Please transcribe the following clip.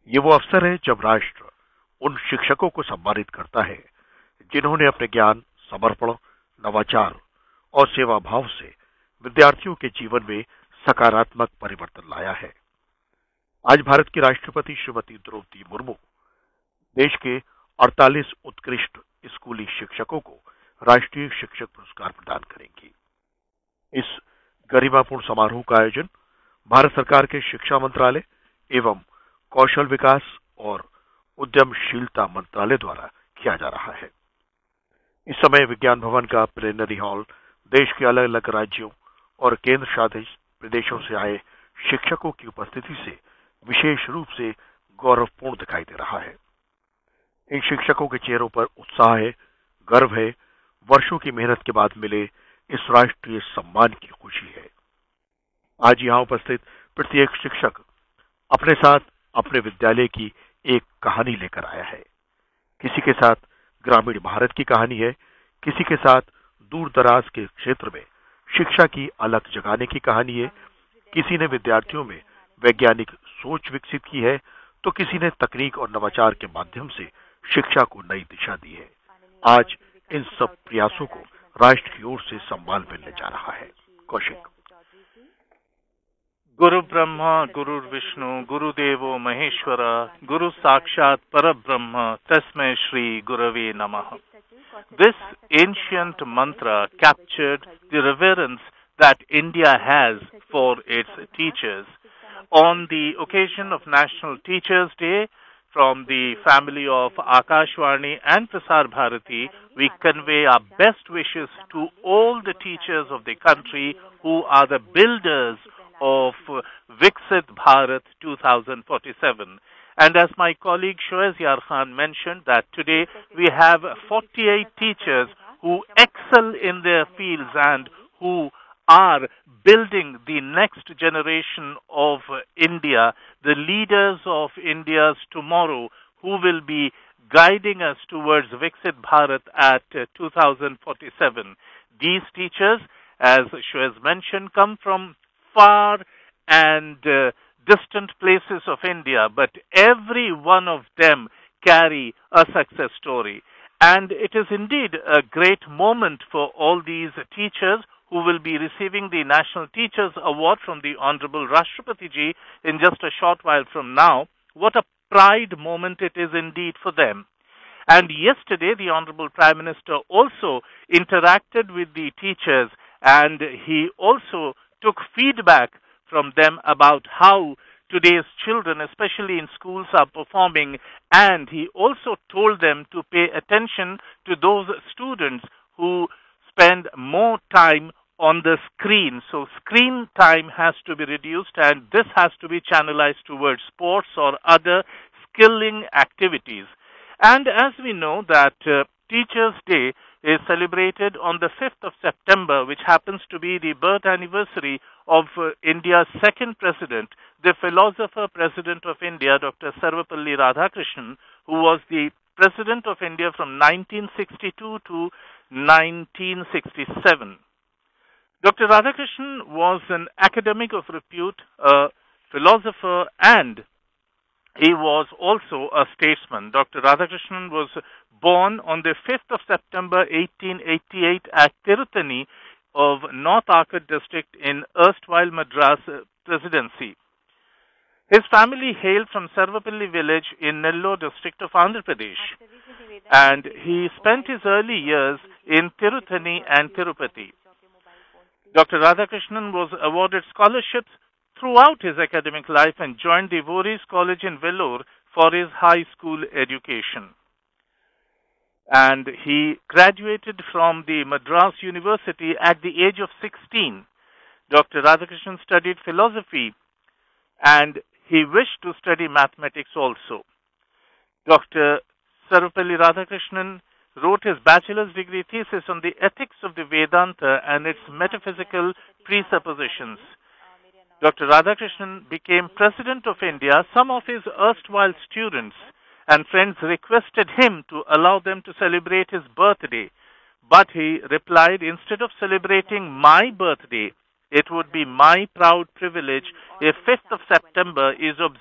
ये वो अवसर है जब राष्ट्र उन शिक्षकों को सम्मानित करता है जिन्होंने अपने ज्ञान, समर्पण, नवाचार और सेवा भाव से विद्यार्थियों के जीवन में सकारात्मक परिवर्तन लाया है। आज भारत की राष्ट्रपति श्रीमती द्रौपदी मुर्मू देश के 48 उत्कृष्ट स्कूली शिक्षकों को राष्ट्रीय शिक्षक पुरस्कार प्रदान करेंगी। इस गरिमापूर्ण समारोह का आयोजन भारत सरकार के शिक्षा मंत्रालय एवं कौशल विकास और उद्यमशीलता मंत्रालय द्वारा किया जा रहा है। इस समय विज्ञान भवन का प्लेनरी हॉल देश के अलग अलग राज्यों और केंद्र शासित प्रदेशों से आए शिक्षकों की उपस्थिति से विशेष रूप से गौरवपूर्ण दिखाई दे रहा है। इन शिक्षकों के चेहरों पर उत्साह है, गर्व है, वर्षों की मेहनत के बाद मिले इस राष्ट्रीय सम्मान की खुशी है। आज यहाँ उपस्थित प्रत्येक शिक्षक अपने साथ अपने विद्यालय की एक कहानी लेकर आया है। किसी के साथ ग्रामीण भारत की कहानी है, किसी के साथ दूर दराज के क्षेत्र में शिक्षा की अलख जगाने की कहानी है, किसी ने विद्यार्थियों में वैज्ञानिक सोच विकसित की है, तो किसी ने तकनीक और नवाचार के माध्यम से शिक्षा को नई दिशा दी है। आज इन सब प्रयासों को राष्ट्र की ओर से सम्मान मिलने जा रहा है। कौशिक। गुरु ब्रह्मा गुरु विष्णु गुरुदेवो महेश्वर गुरु साक्षात परब्रह्म तस्मै श्री गुरवे नमः. This ancient mantra captured the reverence that India has for its teachers. On the occasion of National Teachers' Day, from the family of Akashvani and Prasar Bharati, we convey our best wishes to all the teachers of the country who are the builders of Viksit Bharat 2047. And as my colleague Shoaiz Yar Khan mentioned, that today we have 48 teachers who excel in their fields and who are building the next generation of India, the leaders of India's tomorrow, who will be guiding us towards Viksit Bharat at 2047. These teachers, as Shoaiz mentioned, come from far and distant places of India, but every one of them carry a success story. And it is indeed a great moment for all these teachers who will be receiving the National Teachers Award from the Honorable Rashtrapati Ji in just a short while from now. What a pride moment it is indeed for them. And yesterday, the Honorable Prime Minister also interacted with the teachers, and he also took feedback from them about how today's children, especially in schools, are performing, and he also told them to pay attention to those students who spend more time on the screen. So screen time has to be reduced, and this has to be channelized towards sports or other skilling activities. And as we know that Teachers' Day is celebrated on the 5th of September, which happens to be the birth anniversary of India's second president, the philosopher president of India, Dr. Sarvepalli Radhakrishnan, who was the president of India from 1962 to 1967. Dr. Radhakrishnan was an academic of repute, a philosopher, and he was also a statesman. Dr. Radhakrishnan was born on the 5th of September 1888 at Tirutani of North Arcot district in erstwhile Madras Presidency. His family hailed from Sarvapalli village in Nellore district of Andhra Pradesh, and he spent his early years in Tirutani and Tirupati. Dr. Radhakrishnan was awarded scholarships throughout his academic life and joined the Voorhees College in Vellore for his high school education. And he graduated from the Madras University at the age of 16. Dr. Radhakrishnan studied philosophy, and he wished to study mathematics also. Dr. Sarvapalli Radhakrishnan wrote his bachelor's degree thesis on the ethics of the Vedanta and its metaphysical presuppositions. Dr. Radhakrishnan became President of India. Some of his erstwhile students and friends requested him to allow them to celebrate his birthday. But he replied, instead of celebrating my birthday, it would be my proud privilege if 5th of September is observed